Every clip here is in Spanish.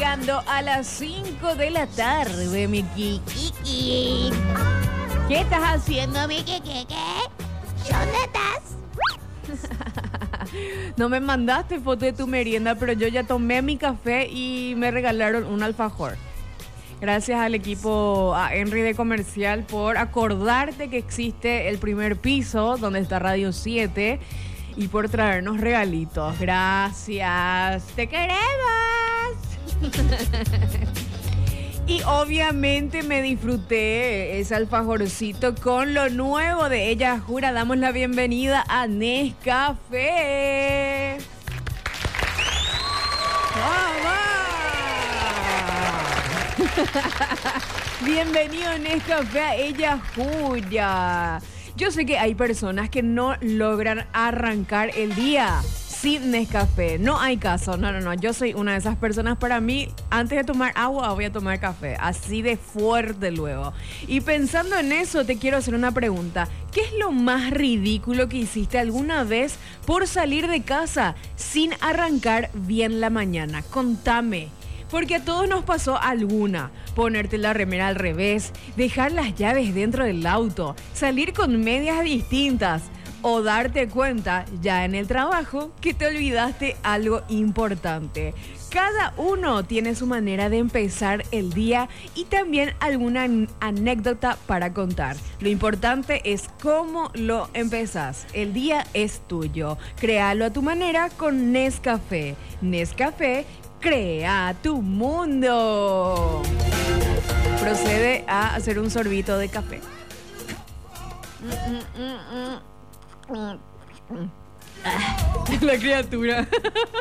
llegando a las 5 de la tarde, mi Kiki. ¿Qué estás haciendo, mi Kiki? ¿Dónde estás? No me mandaste foto de tu merienda, pero yo ya tomé mi café y me regalaron un alfajor. Gracias al equipo, a Henry de Comercial, por acordarte que existe el primer piso donde está Radio 7 y por traernos regalitos. Gracias. ¡Te queremos! Y obviamente me disfruté ese alfajorcito con lo nuevo de Ella Jura. Damos la bienvenida a Nescafé. ¡Vamos! Bienvenido Nescafé a Ella Jura. Yo sé que hay personas que no logran arrancar el día sin Nescafé. No hay caso. No. Yo soy una de esas personas. Para mí, antes de tomar agua, voy a tomar café. Así de fuerte luego. Y pensando en eso, te quiero hacer una pregunta. ¿Qué es lo más ridículo que hiciste alguna vez por salir de casa sin arrancar bien la mañana? Contame. Porque a todos nos pasó alguna. Ponerte la remera al revés, dejar las llaves dentro del auto, salir con medias distintas o darte cuenta ya en el trabajo que te olvidaste algo importante. Cada uno tiene su manera de empezar el día y también alguna anécdota para contar. Lo importante es cómo lo empezás. El día es tuyo. Créalo a tu manera con Nescafé. Nescafé, crea tu mundo. Procede a hacer un sorbito de café. La criatura.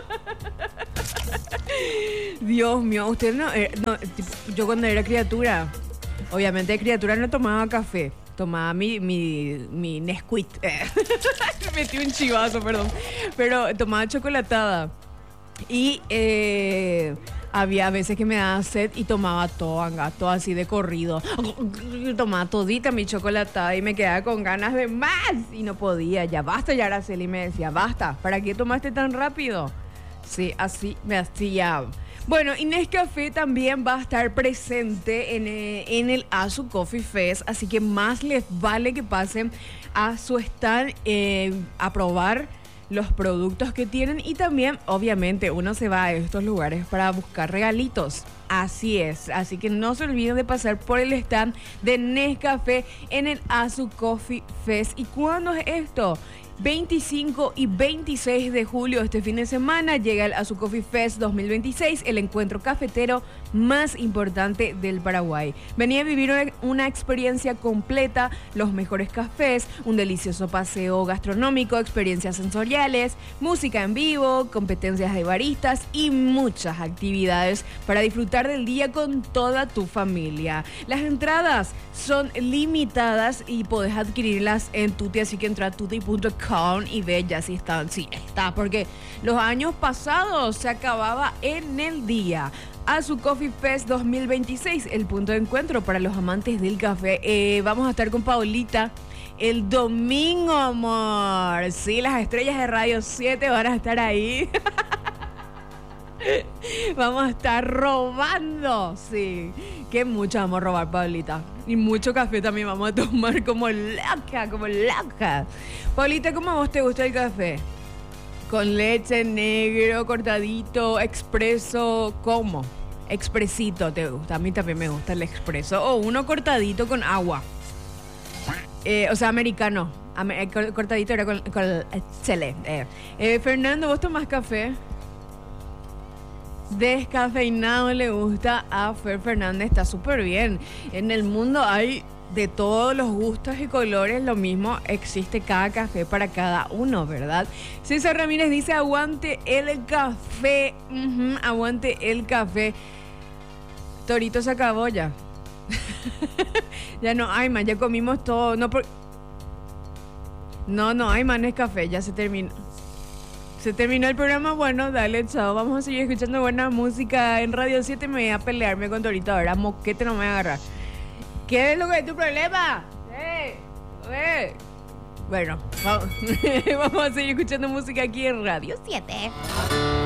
Dios mío, usted no, yo cuando era criatura, obviamente de criatura no tomaba café. Tomaba mi Nesquik. Metí un chivazo, perdón. Pero tomaba chocolatada. Y había veces que me daba sed y tomaba todo así de corrido. Tomaba todita mi chocolatada y me quedaba con ganas de más. Y no podía, ya basta, ya Araceli me decía, basta, ¿para qué tomaste tan rápido? Sí, así me hacía. Bueno, y Nescafé también va a estar presente en el Azu Coffee Fest, así que más les vale que pasen a su stand a probar los productos que tienen y también, obviamente, uno se va a estos lugares para buscar regalitos. Así es, así que no se olviden de pasar por el stand de Nescafé en el Azu Coffee Fest. ¿Y cuándo es esto? 25 y 26 de julio, este fin de semana, llega el Azu Coffee Fest 2026, el encuentro cafetero más importante del Paraguay. Vení a vivir una experiencia completa, los mejores cafés, un delicioso paseo gastronómico, experiencias sensoriales, música en vivo, competencias de baristas y muchas actividades para disfrutar del día con toda tu familia. Las entradas son limitadas y podés adquirirlas en Tuti, así que entra a tuti.com y ve ya si están. Sí, está, porque los años pasados se acababa en el día. Azu Coffee Fest 2026, el punto de encuentro para los amantes del café. Vamos a estar con Paulita el domingo, amor. Sí, las estrellas de Radio 7 van a estar ahí. Vamos a estar robando, sí. Que mucho vamos a robar, Paulita. Y mucho café también vamos a tomar como loca. Paulita, ¿cómo a vos te gusta el café? ¿Con leche, negro, cortadito, expreso? ¿Cómo? Expresito te gusta. A mí también me gusta el expreso. O uno cortadito con agua. O sea, americano. Cortadito era con chile. Fernando, ¿vos tomás café? Descafeinado le gusta a Fer Fernández, está súper bien. En el mundo hay de todos los gustos y colores, lo mismo existe cada café para cada uno, ¿verdad? César Ramírez dice, aguante el café. Aguante el café. Torito se acabó ya. Ya no hay más, ya comimos todo. No hay más Nescafé, ya se terminó. Se terminó el programa, bueno, dale, chao. Vamos a seguir escuchando buena música en Radio 7. Me voy a pelearme con Torito ahora. Moquete no me va a agarrar. ¿Qué es lo que es tu problema? Bueno, vamos a seguir escuchando música aquí en Radio 7.